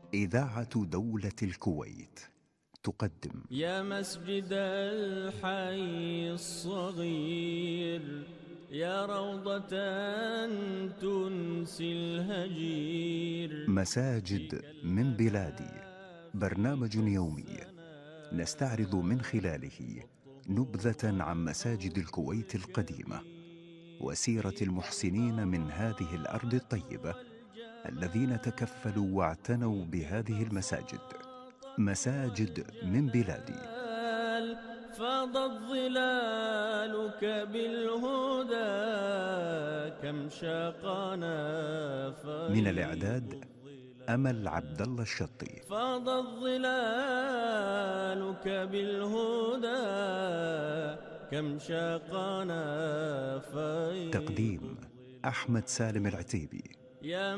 إذاعة دولة الكويت تقدم يا مسجد الحي الصغير، يا روضة تنسي الهجير. مساجد من بلادي، برنامج يومي نستعرض من خلاله نبذة عن مساجد الكويت القديمة وسيرة المحسنين من هذه الأرض الطيبة الذين تكفلوا واعتنوا بهذه المساجد. مساجد من بلادي. فاضت ظلالك بالهدى، كم شاقنا من الإعداد أمل عبد الله الشطي. فاضت ظلالك بالهدى، كم شاقنا تقديم أحمد سالم العتيبي. يا